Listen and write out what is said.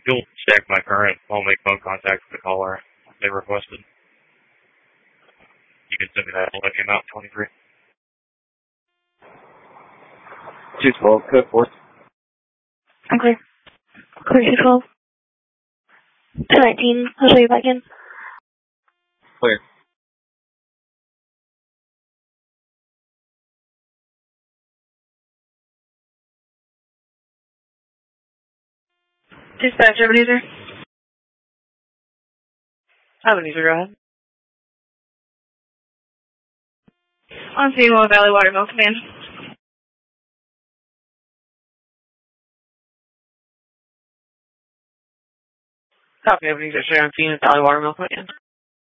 You'll check my current phone, make phone contact with the caller they requested. You can send me that. I'll let him out 23. 212, code 4. Okay. Clear 212. 219. I'll show you back in. Clear. Dispatch, Ebenezer. Ebenezer, go ahead. On Seawell Valley Watermill Command. Copy, Ebenezer, sir. On Seawell Valley Watermill Command.